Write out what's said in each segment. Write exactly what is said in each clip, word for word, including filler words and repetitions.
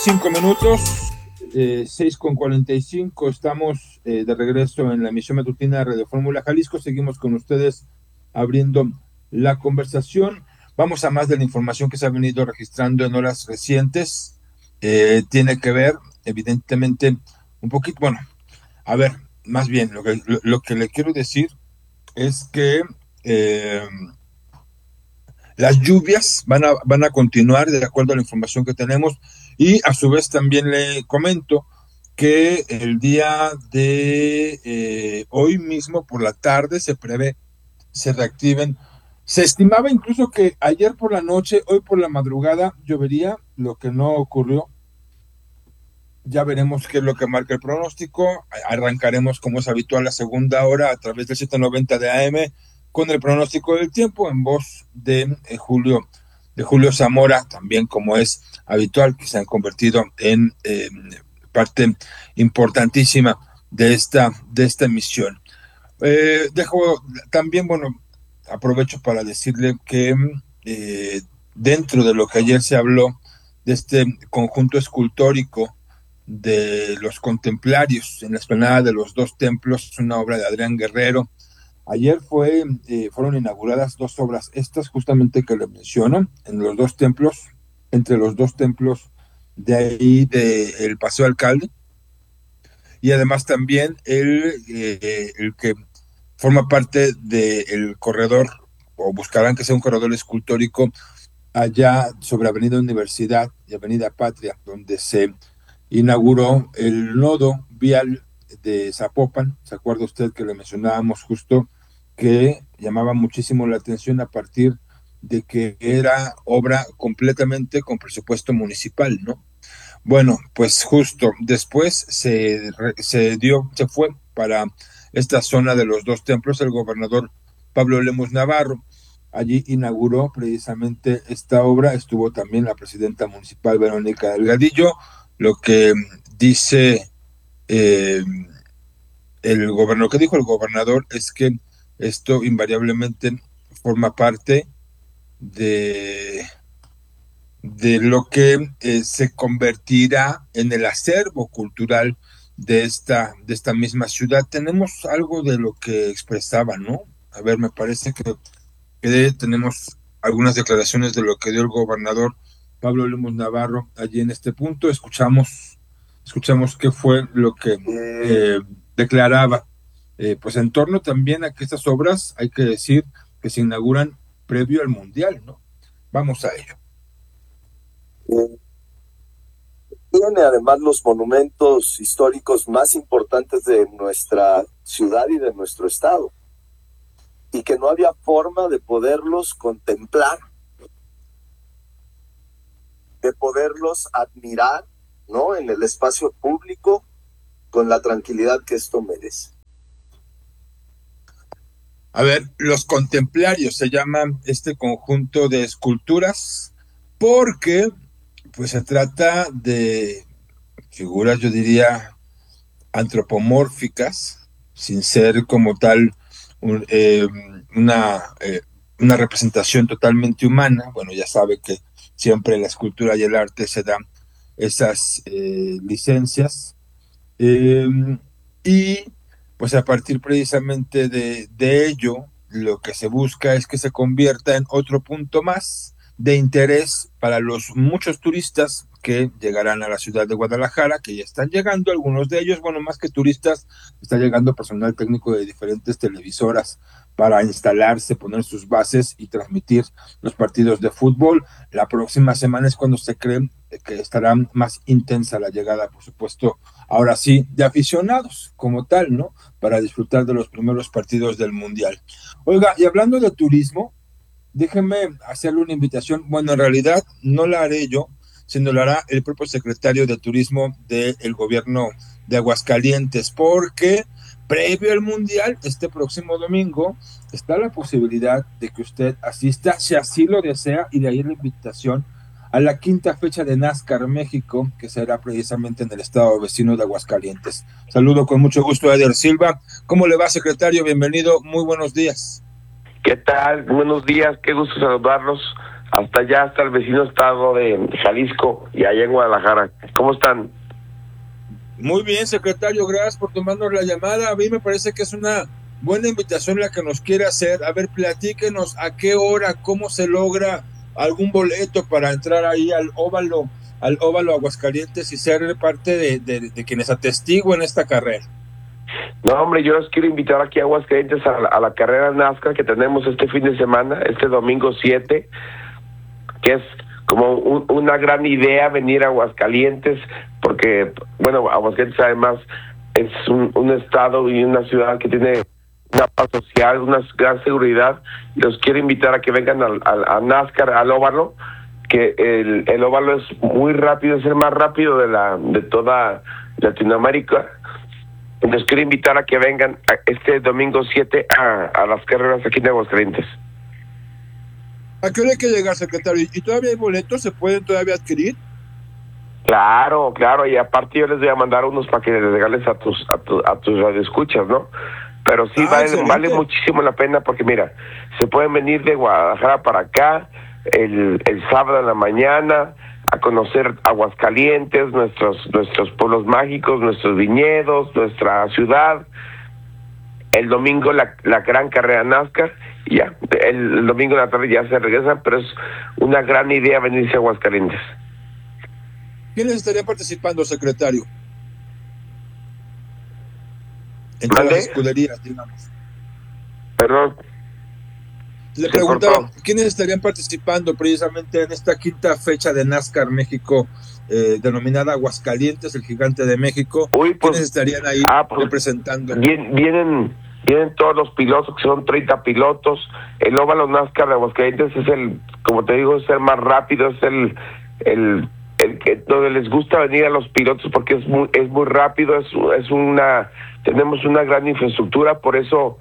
cinco minutos, eh, seis con cuarenta y cinco, estamos eh, de regreso en la emisión matutina de Radio Fórmula Jalisco. Seguimos con ustedes abriendo la conversación. Vamos a más de la información que se ha venido registrando en horas recientes. Eh, tiene que ver, evidentemente, un poquito, bueno, a ver, más bien, lo que, lo, lo que le quiero decir es que eh, las lluvias van a, van a continuar de acuerdo a la información que tenemos, y a su vez también le comento que el día de eh, hoy mismo por la tarde se prevé se reactiven. Se estimaba incluso que ayer por la noche, hoy por la madrugada llovería, lo que no ocurrió. Ya veremos qué es lo que marca el pronóstico. Arrancaremos, como es habitual, la segunda hora a través del setecientos noventa de A M con el pronóstico del tiempo en voz de eh, Julio de Julio Zamora, también como es habitual, que se han convertido en eh, parte importantísima de esta, de esta emisión. Eh, dejo también, bueno, aprovecho para decirle que eh, dentro de lo que ayer se habló de este conjunto escultórico de los contemplarios en la explanada de los dos templos, es una obra de Adrián Guerrero. Ayer fue, eh, fueron inauguradas dos obras, estas justamente que le menciono, en los dos templos, entre los dos templos de ahí del Paseo Alcalde, y además también el, eh, el que forma parte del corredor, o buscarán que sea un corredor escultórico allá sobre Avenida Universidad y Avenida Patria, donde se inauguró el nodo vial de Zapopan. ¿Se acuerda usted que le mencionábamos justo que llamaba muchísimo la atención a partir de que era obra completamente con presupuesto municipal, ¿no? Bueno, pues justo después se, se dio, se fue para esta zona de los dos templos el gobernador Pablo Lemus Navarro. Allí inauguró precisamente esta obra. Estuvo también la presidenta municipal Verónica Delgadillo. Lo que dice eh, el gobernador, que dijo el gobernador es que esto invariablemente forma parte de, de lo que eh, se convertirá en el acervo cultural de esta, de esta misma ciudad. Tenemos algo de lo que expresaba, ¿no? A ver, me parece que, que tenemos algunas declaraciones de lo que dio el gobernador Pablo Lemus Navarro allí en este punto. Escuchamos, escuchamos qué fue lo que eh, declaraba. Eh, pues en torno también a que estas obras, hay que decir, que se inauguran previo al Mundial, ¿no? Vamos a ello. Eh, tiene además los monumentos históricos más importantes de nuestra ciudad y de nuestro estado, y que no había forma de poderlos contemplar, de poderlos admirar, ¿no?, en el espacio público con la tranquilidad que esto merece. A ver, los contemplarios se llaman este conjunto de esculturas porque pues se trata de figuras, yo diría, antropomórficas, sin ser como tal un, eh, una, eh, una representación totalmente humana. Bueno, ya sabe que siempre la escultura y el arte se dan esas eh, licencias. Eh, y pues a partir precisamente de, de ello, lo que se busca es que se convierta en otro punto más de interés para los muchos turistas que llegarán a la ciudad de Guadalajara, que ya están llegando, algunos de ellos, bueno, más que turistas, está llegando personal técnico de diferentes televisoras para instalarse, poner sus bases y transmitir los partidos de fútbol. La próxima semana es cuando se cree que estará más intensa la llegada, por supuesto, ahora sí, de aficionados como tal, ¿no?, para disfrutar de los primeros partidos del Mundial. Oiga, y hablando de turismo, déjeme hacerle una invitación. Bueno, en realidad no la haré yo, sino la hará el propio secretario de Turismo del gobierno de Aguascalientes, porque previo al Mundial, este próximo domingo, está la posibilidad de que usted asista, si así lo desea, y de ahí la invitación a la quinta fecha de NASCAR México, que será precisamente en el estado vecino de Aguascalientes. Saludo con mucho gusto a Eder Silva. ¿Cómo le va, secretario? Bienvenido, muy buenos días. ¿Qué tal? Buenos días, qué gusto saludarlos hasta allá, hasta el vecino estado de Jalisco y allá en Guadalajara. ¿Cómo están? Muy bien, secretario, gracias por tomarnos la llamada. A mí me parece que es una buena invitación la que nos quiere hacer. A ver, platíquenos a qué hora, cómo se logra algún boleto para entrar ahí al óvalo, al óvalo Aguascalientes y ser parte de, de, de quienes atestiguen esta carrera. No, hombre, yo los quiero invitar aquí a Aguascalientes a la, a la carrera NASCAR que tenemos este fin de semana, este domingo siete, que es como un, una gran idea venir a Aguascalientes, porque, bueno, Aguascalientes además es un, un estado y una ciudad que tiene una paz social, una gran seguridad. Los quiero invitar a que vengan al, al, a NASCAR, al óvalo, que el, el óvalo es muy rápido, es el más rápido de la de toda Latinoamérica. Entonces quiero invitar a que vengan este domingo siete a, a las carreras aquí en Aguascalientes. ¿A qué hora hay que llegar, secretario? ¿Y todavía hay boletos? ¿Se pueden todavía adquirir? Claro, claro, y aparte yo les voy a mandar unos para que les regales a tus a, tu, a tus radioescuchas, ¿no? Pero sí, ah, vale, vale muchísimo la pena porque mira, se pueden venir de Guadalajara para acá el, el sábado en la mañana a conocer Aguascalientes, nuestros nuestros pueblos mágicos, nuestros viñedos, nuestra ciudad. El domingo la, la gran carrera NASCAR y ya, el, el domingo de la tarde ya se regresan, pero es una gran idea venirse a Aguascalientes. ¿Quiénes estarían participando, secretario? Entre ¿Vale? las escuderías, digamos. Perdón. Le preguntaba, ¿quiénes estarían participando precisamente en esta quinta fecha de NASCAR México, eh, denominada Aguascalientes, el gigante de México? Uy, pues, ¿quiénes estarían ahí ah, pues, representando? Bien, vienen, vienen todos los pilotos, que son treinta pilotos. El óvalo NASCAR de Aguascalientes es el, como te digo, es el más rápido, es el, el, el que donde les gusta venir a los pilotos porque es muy, es muy rápido, es, es una, tenemos una gran infraestructura, por eso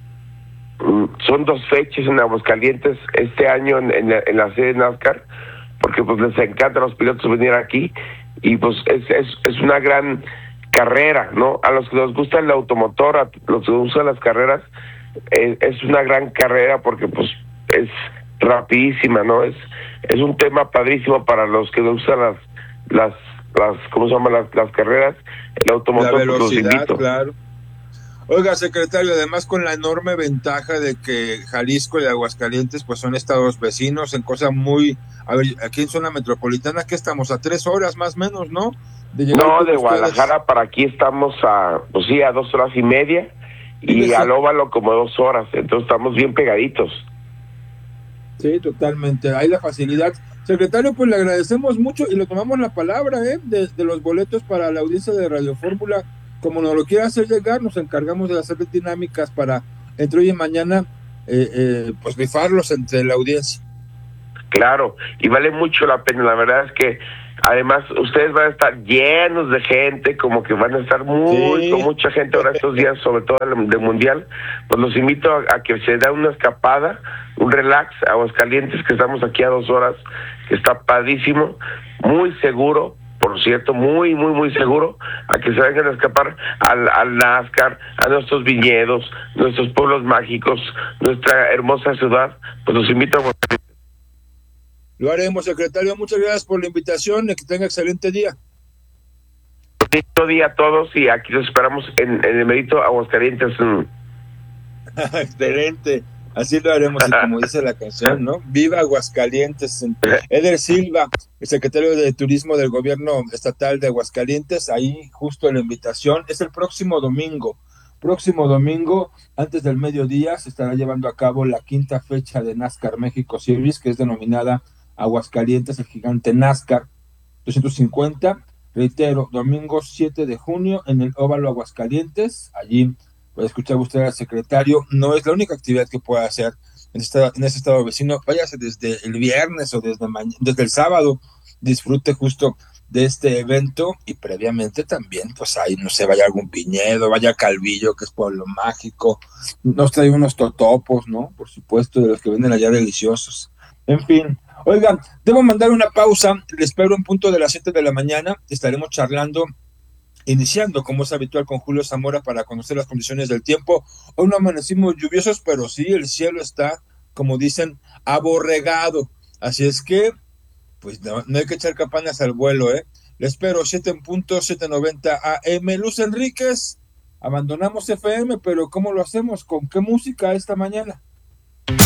son dos fechas en Aguascalientes este año en, en, la, en la sede NASCAR, porque pues les encanta a los pilotos venir aquí y pues es, es, es una gran carrera, ¿no? A los que nos gusta el automotor, a los que nos gustan las carreras, es, es una gran carrera porque pues es rapidísima, ¿no? Es es un tema padrísimo para los que nos gustan las, las, las ¿cómo se llama? Las, las carreras, el automotor. La velocidad, pues, los invito. Claro. Oiga, secretario, además con la enorme ventaja de que Jalisco y Aguascalientes pues son estados vecinos en cosa muy... A ver, aquí en zona metropolitana, que estamos a tres horas más o menos, ¿no? De no, de Guadalajara ustedes. Para aquí estamos a, pues sí, a dos horas y media y, y al óvalo como dos horas, entonces estamos bien pegaditos. Sí, totalmente, hay la facilidad. Secretario, pues le agradecemos mucho y le tomamos la palabra, ¿eh? De, de los boletos para la audiencia de Radio Fórmula. Como nos lo quiera hacer llegar, nos encargamos de hacer dinámicas para entre hoy y mañana, eh, eh, pues rifarlos entre la audiencia. Claro, y vale mucho la pena, la verdad es que además ustedes van a estar llenos de gente, como que van a estar muy, sí. con mucha gente ahora estos días, sobre todo del Mundial. Pues los invito a, a que se den una escapada, un relax a Aguascalientes, que estamos aquí a dos horas, que está padrísimo, muy seguro, por cierto, muy, muy, muy seguro, a que se vengan a escapar al, al NASCAR, a nuestros viñedos, nuestros pueblos mágicos, nuestra hermosa ciudad. Pues los invito a Aguascalientes. Lo haremos, secretario. Muchas gracias por la invitación y que tenga excelente día. Bonito día a todos y aquí los esperamos en, en el Merito Aguascalientes. Excelente. Así lo haremos, y como dice la canción, ¿no? Viva Aguascalientes. Eder Silva, el secretario de Turismo del Gobierno Estatal de Aguascalientes, ahí justo la invitación. Es el próximo domingo. Próximo domingo, antes del mediodía, se estará llevando a cabo la quinta fecha de NASCAR México Series, que es denominada Aguascalientes, el gigante NASCAR doscientos cincuenta. Reitero, domingo siete de junio en el óvalo Aguascalientes. Allí puede escuchar usted al secretario. No es la única actividad que pueda hacer en, esta, en ese estado vecino. Váyase desde el viernes o desde, mañana, desde el sábado. Disfrute justo de este evento y previamente también, pues ahí, no sé, vaya a algún viñedo, vaya a Calvillo, que es pueblo mágico. Nos trae unos totopos, ¿no? Por supuesto, de los que venden allá deliciosos. En fin. Oigan, debo mandar una pausa, les espero en punto de las siete de la mañana, estaremos charlando, iniciando como es habitual con Julio Zamora para conocer las condiciones del tiempo. Hoy no amanecimos lluviosos, pero sí, el cielo está, como dicen, aborregado, Así es que, pues no, no hay que echar campanas al vuelo, ¿eh? Le espero, siete en punto, siete noventa A M. Luz Enríquez, abandonamos F M, pero ¿cómo lo hacemos? ¿Con qué música esta mañana?